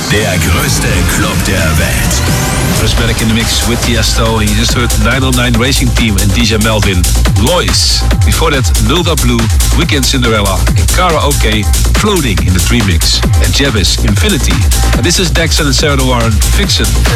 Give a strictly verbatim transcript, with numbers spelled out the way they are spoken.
Der größte Club der Welt. Prismatic in the mix with Tiesto. You just heard nine oh nine Racing Team and D J Melvin. Lois. Before that, Nilda Blue, Weekend Cinderella, and Karaoke, Floating in the three mix. And Jebis, Infinity. And this is Daxon and Sarah Warren, Vixen.